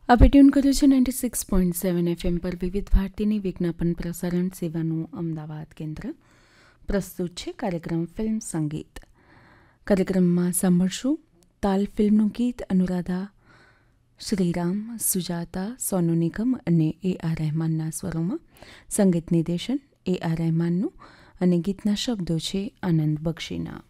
આપે ટ્યુન કર્યું છે 96.7 FM પર વિવિધ ભારતીની વિજ્ઞાપન પ્રસારણ સેવાનું અમદાવાદ કેન્દ્ર. પ્રસ્તુત છે કાર્યક્રમ ફિલ્મ સંગીત. કાર્યક્રમમાં સાંભળશું તાલ ફિલ્મનું ગીત અનુરાધા, શ્રીરામ, સુજાતા, સોનુ નિગમ અને A.R. રહેમાનના સ્વરોમાં. સંગીત નિર્દેશન A.R. રહેમાનનું અને ગીતના શબ્દો છે આનંદ બક્ષીના.